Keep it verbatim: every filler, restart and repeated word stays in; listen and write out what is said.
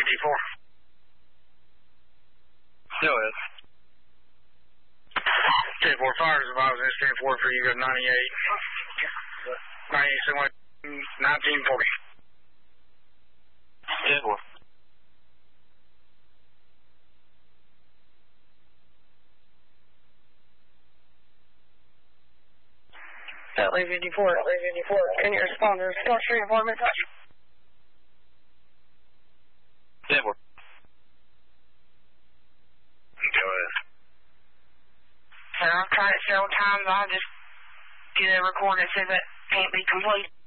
fifty-four. Go ahead. ten four fires if I was in ten four for you, got ninety-eight. ninety-eight, somewhere, nineteen forty. ten four. L A fifty-four, L A fifty-four. Can you respond to the Star Street Apartment? ten four. Go ahead. Sir, I've tried it several times. I just get a record that says that can't be complete.